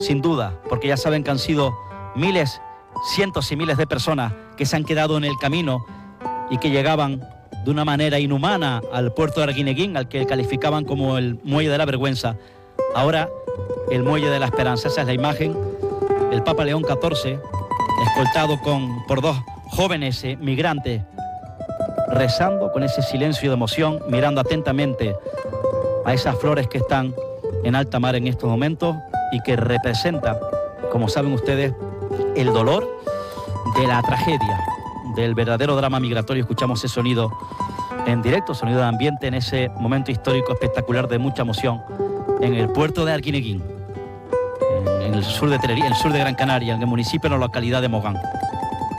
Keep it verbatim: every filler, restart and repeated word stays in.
sin duda, porque ya saben que han sido miles, cientos y miles de personas que se han quedado en el camino y que llegaban de una manera inhumana al puerto de Arguineguín, al que calificaban como el muelle de la vergüenza. Ahora, el muelle de la esperanza. Esa es la imagen. El Papa León catorce, escoltado con, por dos jóvenes eh, migrantes, rezando con ese silencio de emoción, mirando atentamente a esas flores que están en alta mar en estos momentos y que representa, como saben ustedes, el dolor de la tragedia, del verdadero drama migratorio. Escuchamos ese sonido en directo, sonido de ambiente en ese momento histórico espectacular de mucha emoción en el puerto de Arguineguín, en el sur de Tenerife, en el sur de Gran Canaria, en el municipio, en la localidad de Mogán.